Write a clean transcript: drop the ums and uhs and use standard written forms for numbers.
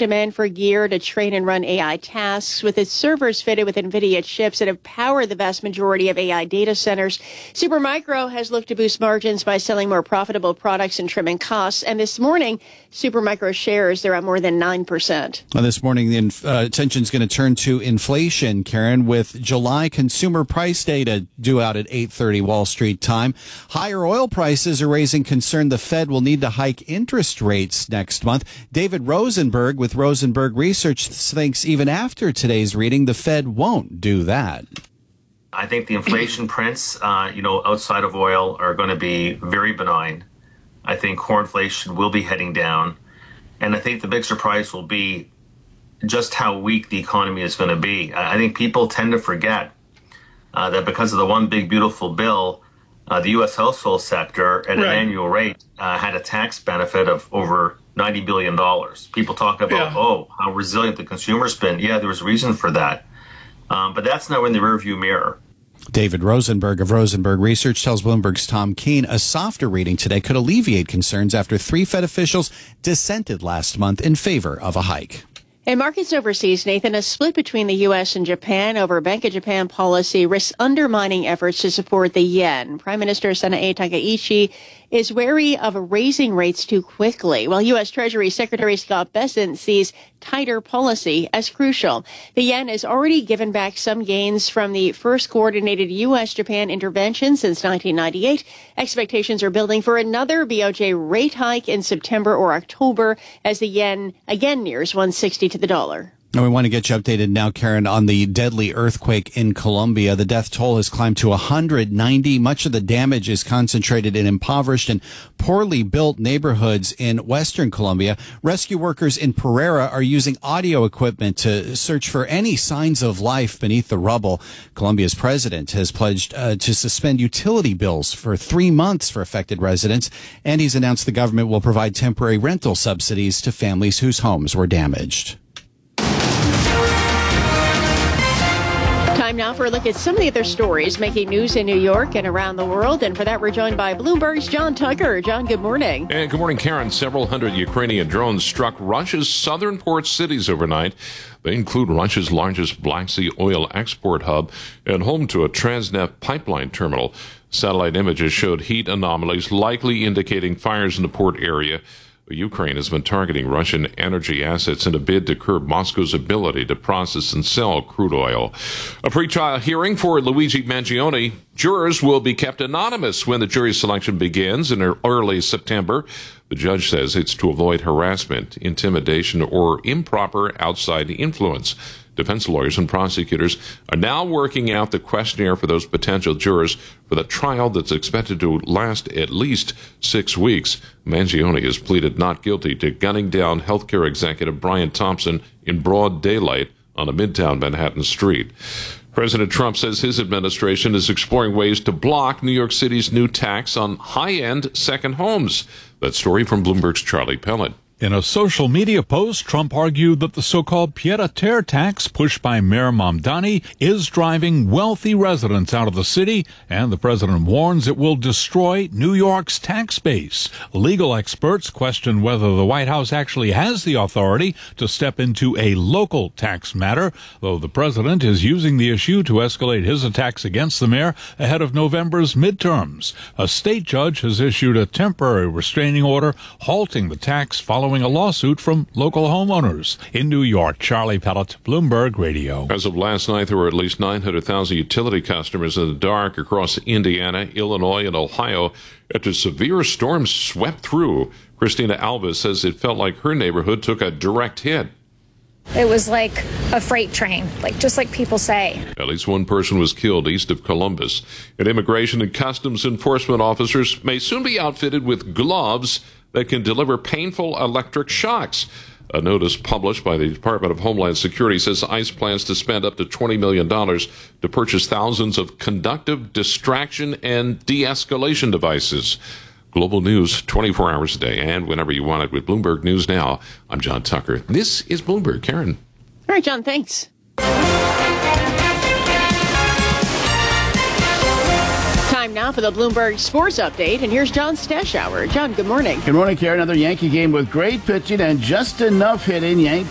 demand for gear to train and run AI tasks with its servers fitted with NVIDIA chips that have powered the vast majority of AI data centers. Supermicro has looked to boost margins by selling more profitable products and trimming costs. And this morning, Supermicro shares, they're at more than 9%. Well, this morning, the attention's going to turn to inflation, Karen, with July consumer price data due out at 8:30 Wall Street time. Higher oil prices are raising concern the Fed will need to hike interest rates next month. David Rosenberg with Rosenberg Research thinks even after today's reading, the Fed won't do that. I think the inflation prints, outside of oil are going to be very benign. I think core inflation will be heading down. And I think the big surprise will be just how weak the economy is going to be. I think people tend to forget that because of the one big beautiful bill, the U.S. household sector at an annual rate had a tax benefit of over $90 billion. People talk about, how resilient the consumer's been. Yeah, there was reason for that. But that's now in the rearview mirror. David Rosenberg of Rosenberg Research tells Bloomberg's Tom Keene a softer reading today could alleviate concerns after 3 Fed officials dissented last month in favor of a hike. In markets overseas, Nathan, a split between the U.S. and Japan over Bank of Japan policy risks undermining efforts to support the yen. Prime Minister Sanae Takaichi is wary of raising rates too quickly, while U.S. Treasury Secretary Scott Bessent sees tighter policy as crucial. The yen has already given back some gains from the first coordinated U.S.-Japan intervention since 1998. Expectations are building for another BOJ rate hike in September or October as the yen again nears 160 to the dollar. And we want to get you updated now, Karen, on the deadly earthquake in Colombia. The death toll has climbed to 190. Much of the damage is concentrated in impoverished and poorly built neighborhoods in western Colombia. Rescue workers in Pereira are using audio equipment to search for any signs of life beneath the rubble. Colombia's president has pledged to suspend utility bills for 3 months for affected residents, and he's announced the government will provide temporary rental subsidies to families whose homes were damaged. Time now for a look at some of the other stories making news in New York and around the world. And for that, we're joined by Bloomberg's John Tucker. John, good morning. And good morning, Karen. Several hundred Ukrainian drones struck Russia's southern port cities overnight. They include Russia's largest Black Sea oil export hub and home to a Transneft pipeline terminal. Satellite images showed heat anomalies, likely indicating fires in the port area. Ukraine has been targeting Russian energy assets in a bid to curb Moscow's ability to process and sell crude oil. A pretrial hearing for Luigi Mangione. Jurors will be kept anonymous when the jury selection begins in early September. The judge says it's to avoid harassment, intimidation, or improper outside influence. Defense lawyers and prosecutors are now working out the questionnaire for those potential jurors for the trial that's expected to last at least 6 weeks. Mangione has pleaded not guilty to gunning down healthcare executive Brian Thompson in broad daylight on a midtown Manhattan street. President Trump says his administration is exploring ways to block New York City's new tax on high-end second homes. That story from Bloomberg's Charlie Pellet. In a social media post, Trump argued that the so-called pied-à-terre tax pushed by Mayor Mamdani is driving wealthy residents out of the city, and the president warns it will destroy New York's tax base. Legal experts question whether the White House actually has the authority to step into a local tax matter, though the president is using the issue to escalate his attacks against the mayor ahead of November's midterms. A state judge has issued a temporary restraining order halting the tax following a lawsuit from local homeowners. In New York, Charlie Pellet, Bloomberg Radio. As of last night, there were at least 900,000 utility customers in the dark across Indiana, Illinois, and Ohio after severe storms swept through. Christina Alves says it felt like her neighborhood took a direct hit. It was like a freight train, just like people say. At least one person was killed east of Columbus. And immigration and customs enforcement officers may soon be outfitted with gloves that can deliver painful electric shocks. A notice published by the Department of Homeland Security says ICE plans to spend up to $20 million to purchase thousands of conductive distraction and de-escalation devices. Global news 24 hours a day and whenever you want it with Bloomberg News Now. I'm John Tucker. This is Bloomberg. Karen. All right, John, thanks. Time now for the Bloomberg Sports Update, and here's John Stashower. John, good morning. Good morning, Karen. Another Yankee game with great pitching and just enough hitting. Yanks